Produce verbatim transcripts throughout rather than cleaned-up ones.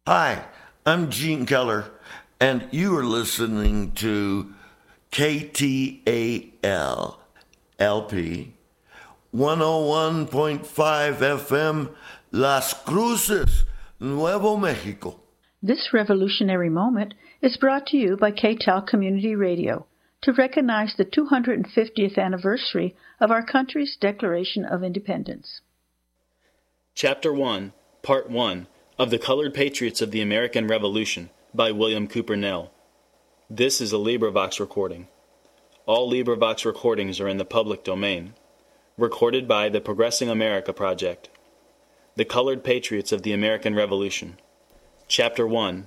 Hi, I'm Gene Keller, and you are listening to K T A L L P one oh one point five F M, Las Cruces, Nuevo Mexico. This revolutionary moment is brought to you by K T A L Community Radio to recognize the two hundred fiftieth anniversary of our country's Declaration of Independence. Chapter one, Part one of The Colored Patriots of the American Revolution by William Cooper Nell. This is a LibriVox recording. All LibriVox recordings are in the public domain. Recorded by the Progressing America Project. The Colored Patriots of the American Revolution. Chapter one.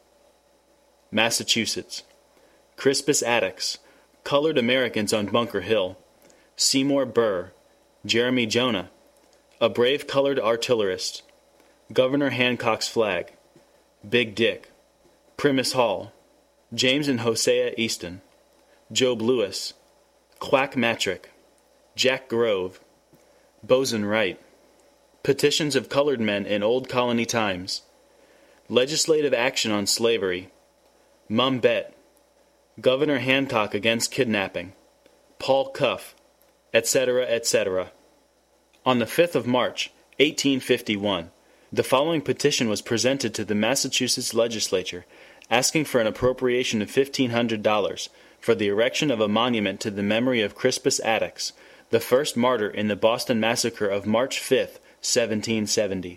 Massachusetts. Crispus Attucks, Colored Americans on Bunker Hill, Seymour Burr, Jeremy Jonah, a brave colored artillerist, Governor Hancock's flag, Big Dick, Primus Hall, James and Hosea Easton, Job Lewis, Quack Matrick, Jack Grove, Bosun Wright, Petitions of Colored Men in Old Colony Times, Legislative Action on Slavery, Mum Bet, Governor Hancock Against Kidnapping, Paul Cuff, et cetera, et cetera. On the fifth of March, eighteen fifty-one, the following petition was presented to the Massachusetts legislature, asking for an appropriation of fifteen hundred dollars for the erection of a monument to the memory of Crispus Attucks, the first martyr in the Boston Massacre of March fifth, seventeen seventy.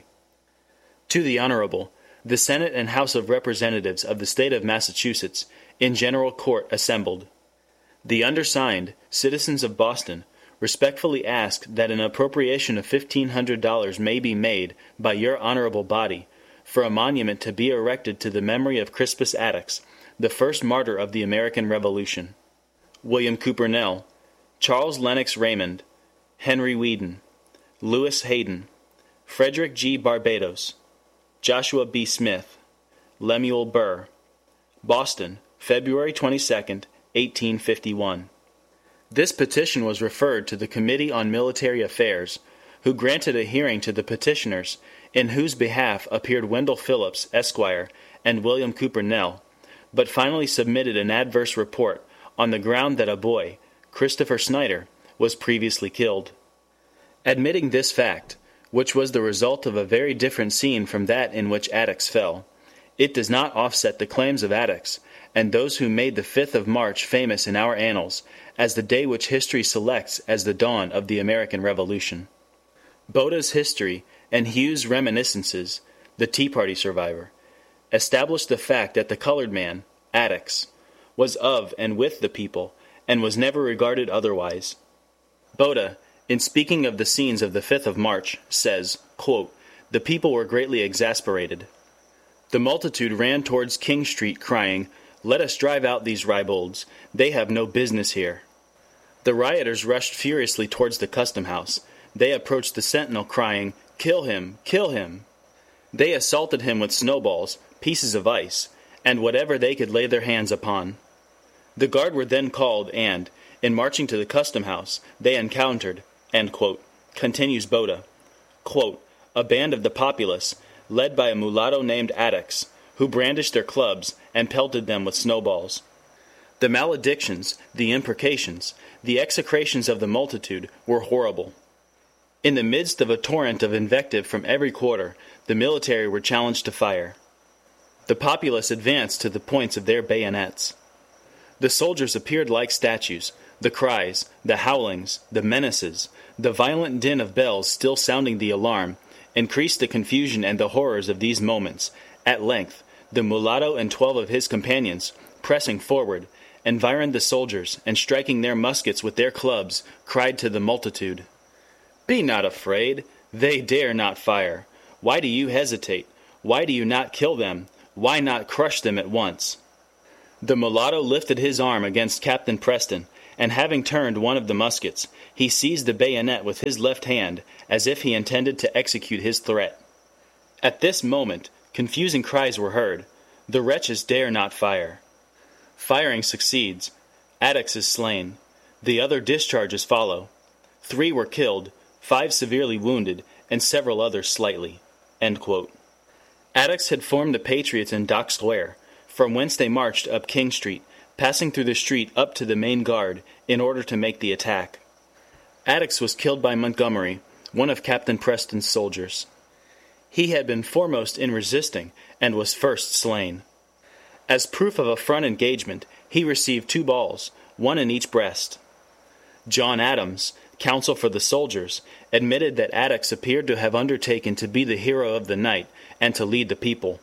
To the Honorable, the Senate and House of Representatives of the State of Massachusetts, in General Court assembled. The undersigned, citizens of Boston, respectfully ask that an appropriation of fifteen hundred dollars may be made by your honorable body for a monument to be erected to the memory of Crispus Attucks, the first martyr of the American Revolution. William Cooper Nell, Charles Lennox Raymond, Henry Whedon, Lewis Hayden, Frederick G. Barbados, Joshua B. Smith, Lemuel Burr. Boston, February twenty-second, eighteen fifty-one. This petition was referred to the Committee on Military Affairs, who granted a hearing to the petitioners, in whose behalf appeared Wendell Phillips, Esquire, and William Cooper Nell, but finally submitted an adverse report on the ground that a boy, Christopher Snyder, was previously killed. Admitting this fact, which was the result of a very different scene from that in which Attucks fell, it does not offset the claims of Attucks and those who made the fifth of March famous in our annals as the day which history selects as the dawn of the American Revolution. Boda's History and Hughes' Reminiscences, the Tea Party survivor, established the fact that the colored man, Attucks, was of and with the people and was never regarded otherwise. Boda, in speaking of the scenes of the fifth of March, says, quote, "The people were greatly exasperated. The multitude ran towards King Street crying, 'Let us drive out these ribolds, they have no business here.' The rioters rushed furiously towards the custom house. They approached the sentinel crying, 'Kill him, kill him.' They assaulted him with snowballs, pieces of ice, and whatever they could lay their hands upon. The guard were then called and, in marching to the custom house, they encountered," end quote, continues Boda, quote, "a band of the populace, led by a mulatto named Attucks, who brandished their clubs and pelted them with snowballs. The maledictions, the imprecations, the execrations of the multitude were horrible. In the midst of a torrent of invective from every quarter, the military were challenged to fire. The populace advanced to the points of their bayonets. The soldiers appeared like statues, the cries, the howlings, the menaces, the violent din of bells still sounding the alarm, increased the confusion and the horrors of these moments. At length, the mulatto and twelve of his companions, pressing forward, environed the soldiers, and striking their muskets with their clubs, cried to the multitude, 'Be not afraid, they dare not fire. Why do you hesitate? Why do you not kill them? Why not crush them at once?' The mulatto lifted his arm against Captain Preston, and having turned one of the muskets, he seized the bayonet with his left hand, as if he intended to execute his threat. At this moment, confusing cries were heard, 'The wretches dare not fire.' Firing succeeds. Attucks is slain. The other discharges follow. Three were killed, five severely wounded, and several others slightly." End quote. Attucks had formed the Patriots in Dock Square, from whence they marched up King Street, passing through the street up to the main guard in order to make the attack. Attucks was killed by Montgomery, one of Captain Preston's soldiers. He had been foremost in resisting and was first slain. As proof of a front engagement, he received two balls, one in each breast. John Adams, counsel for the soldiers, admitted that Attucks appeared to have undertaken to be the hero of the night and to lead the people.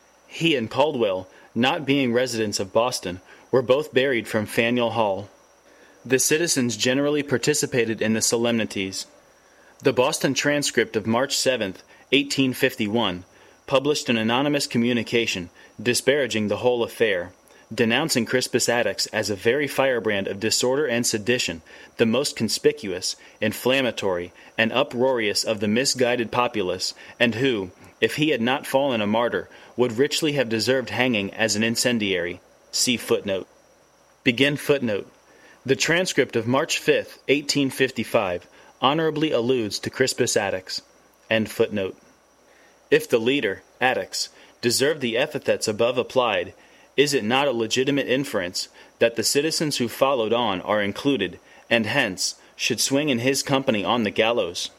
He and Caldwell, not being residents of Boston, were both buried from Faneuil Hall. The citizens generally participated in the solemnities. The Boston Transcript of March seventh, eighteen fifty-one, published an anonymous communication disparaging the whole affair, denouncing Crispus Attucks as a very firebrand of disorder and sedition, the most conspicuous, inflammatory, and uproarious of the misguided populace, and who, if he had not fallen a martyr, would richly have deserved hanging as an incendiary. See footnote. Begin footnote. The transcript of March fifth, eighteen fifty-five, honorably alludes to Crispus Attucks. End footnote. If the leader, Attucks, deserved the epithets above applied, is it not a legitimate inference that the citizens who followed on are included, and hence should swing in his company on the gallows?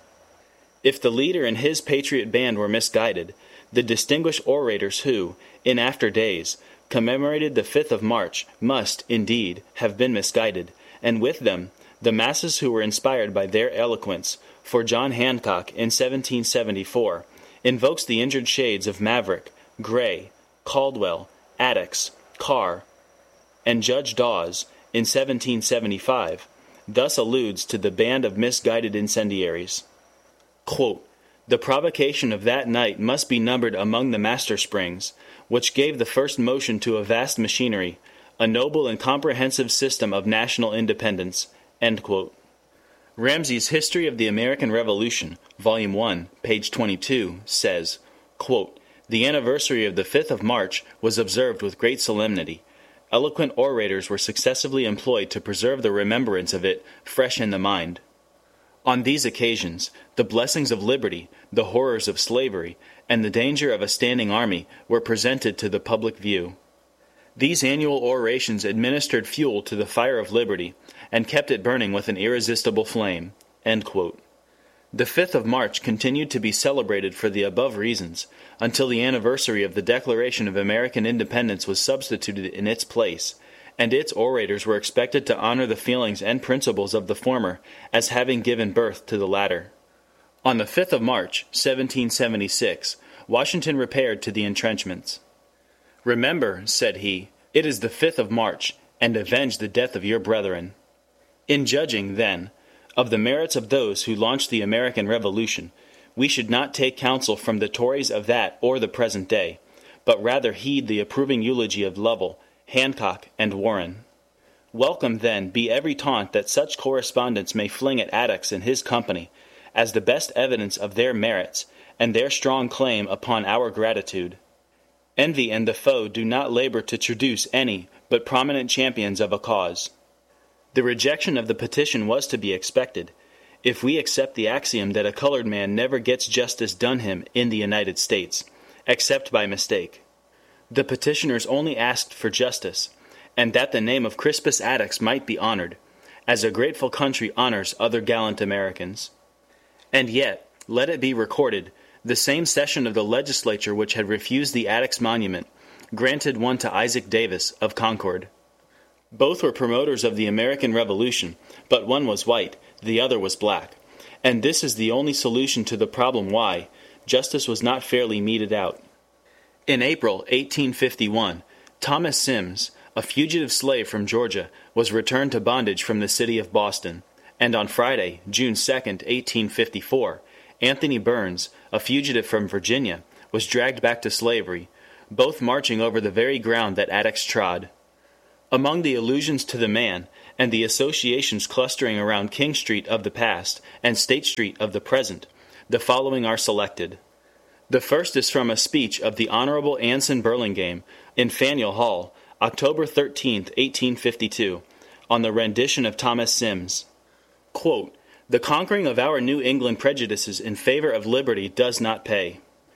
If the leader and his patriot band were misguided, the distinguished orators who, in after days, commemorated the fifth of March must, indeed, have been misguided, and with them, the masses who were inspired by their eloquence, for John Hancock in seventeen seventy-four invokes the injured shades of Maverick, Gray, Caldwell, Attucks, Carr, and Judge Dawes in seventeen seventy-five, thus alludes to the band of misguided incendiaries. Quote, "The provocation of that night must be numbered among the master springs, which gave the first motion to a vast machinery, a noble and comprehensive system of national independence." End quote. Ramsay's History of the American Revolution, Volume one, page twenty-two, says, quote, "The anniversary of the fifth of March was observed with great solemnity. Eloquent orators were successively employed to preserve the remembrance of it fresh in the mind. On these occasions, the blessings of liberty, the horrors of slavery, and the danger of a standing army were presented to the public view. These annual orations administered fuel to the fire of liberty, and kept it burning with an irresistible flame." End quote. The fifth of March continued to be celebrated for the above reasons, until the anniversary of the Declaration of American Independence was substituted in its place, and its orators were expected to honor the feelings and principles of the former as having given birth to the latter. On the fifth of March, seventeen seventy-six, Washington repaired to the entrenchments. "Remember," said he, "it is the fifth of March, and avenge the death of your brethren." In judging, then, of the merits of those who launched the American Revolution, we should not take counsel from the Tories of that or the present day, but rather heed the approving eulogy of Lovell, Hancock, and Warren. Welcome, then, be every taunt that such correspondents may fling at Attucks and his company, as the best evidence of their merits, and their strong claim upon our gratitude. Envy and the foe do not labor to traduce any but prominent champions of a cause. The rejection of the petition was to be expected, if we accept the axiom that a colored man never gets justice done him in the United States, except by mistake. The petitioners only asked for justice, and that the name of Crispus Attucks might be honored, as a grateful country honors other gallant Americans. And yet, let it be recorded, the same session of the legislature which had refused the Attucks monument, granted one to Isaac Davis of Concord. Both were promoters of the American Revolution, but one was white, the other was black, and this is the only solution to the problem why justice was not fairly meted out. In April eighteen fifty-one, Thomas Sims, a fugitive slave from Georgia, was returned to bondage from the city of Boston, and on Friday, June second, eighteen fifty-four, Anthony Burns, a fugitive from Virginia, was dragged back to slavery, both marching over the very ground that Attucks trod. Among the allusions to the man, and the associations clustering around King Street of the past and State Street of the present, the following are selected. The first is from a speech of the Honorable Anson Burlingame in Faneuil Hall, October thirteenth, eighteen fifty-two, on the rendition of Thomas Sims. Quote, "The conquering of our New England prejudices in favor of liberty does not pay.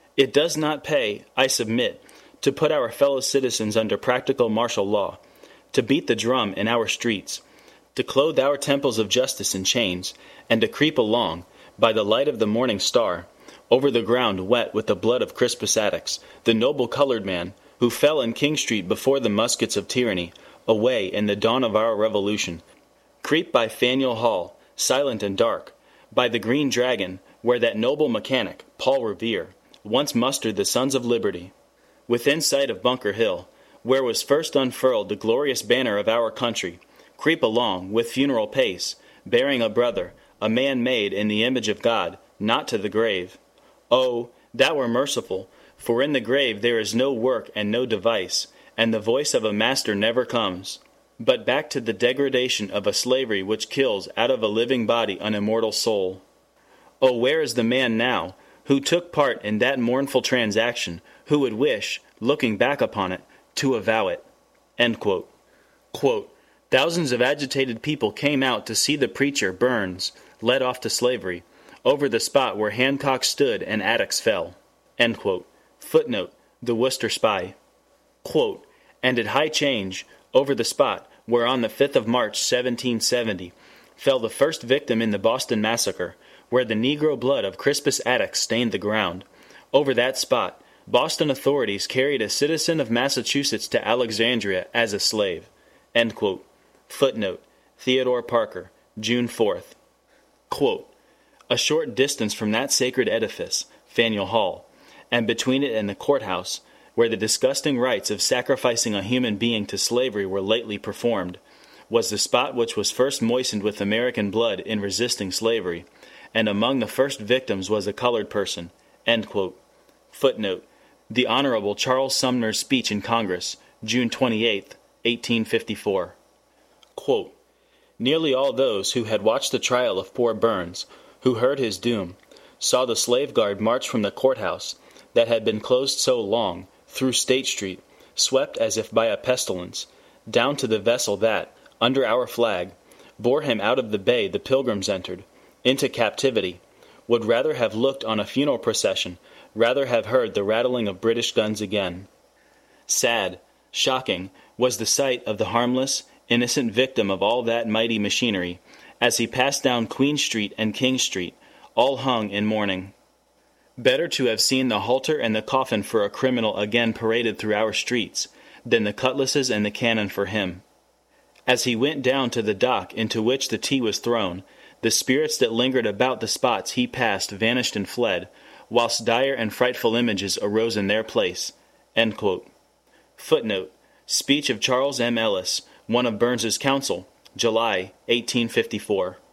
It does not pay, I submit, to put our fellow citizens under practical martial law, to beat the drum in our streets, to clothe our temples of justice in chains, and to creep along, by the light of the morning star, over the ground wet with the blood of Crispus Attucks, the noble colored man, who fell in King Street before the muskets of tyranny, away in the dawn of our revolution. Creep by Faneuil Hall, silent and dark, by the Green Dragon, where that noble mechanic, Paul Revere, once mustered the Sons of Liberty. Within sight of Bunker Hill, where was first unfurled the glorious banner of our country, creep along, with funeral pace, bearing a brother, a man made in the image of God, not to the grave. Oh, that were merciful, for in the grave there is no work and no device, and the voice of a master never comes. But back to the degradation of a slavery which kills out of a living body an immortal soul. Oh, where is the man now, who took part in that mournful transaction, who would wish, looking back upon it, to avow it? End quote. Quote, thousands of agitated people came out to see the preacher, Burns, led off to slavery, over the spot where Hancock stood and Attucks fell. End quote. Footnote, the Worcester Spy. Quote, and at High Change, over the spot where on the fifth of March seventeen seventy fell the first victim in the Boston Massacre, where the Negro blood of Crispus Attucks stained the ground. Over that spot, Boston authorities carried a citizen of Massachusetts to Alexandria as a slave. End quote. Footnote, Theodore Parker, June fourth. Quote, a short distance from that sacred edifice, Faneuil Hall, and between it and the courthouse, where the disgusting rites of sacrificing a human being to slavery were lately performed, was the spot which was first moistened with American blood in resisting slavery, and among the first victims was a colored person. End quote. Footnote, the Honorable Charles Sumner's speech in Congress, June twenty-eighth, eighteen fifty-four. Quote, nearly all those who had watched the trial of poor Burns, who heard his doom, saw the slave guard march from the courthouse, that had been closed so long, through State Street, swept as if by a pestilence, down to the vessel that, under our flag, bore him out of the bay the Pilgrims entered, into captivity, would rather have looked on a funeral procession, rather have heard the rattling of British guns again. Sad, shocking, was the sight of the harmless, innocent victim of all that mighty machinery, as he passed down Queen Street and King Street, all hung in mourning. Better to have seen the halter and the coffin for a criminal again paraded through our streets, than the cutlasses and the cannon for him. As he went down to the dock into which the tea was thrown, the spirits that lingered about the spots he passed vanished and fled, whilst dire and frightful images arose in their place. End quote. Footnote, speech of Charles M. Ellis, one of Burns's counsel, July eighteen fifty-four.